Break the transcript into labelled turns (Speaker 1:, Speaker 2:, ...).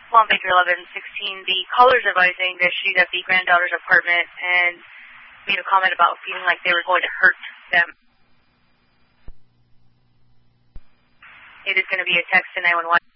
Speaker 1: Long Baker 1116. The caller's advising that she's at the granddaughter's apartment and made a comment about feeling like they were going to hurt them. It is going to be a text to 911.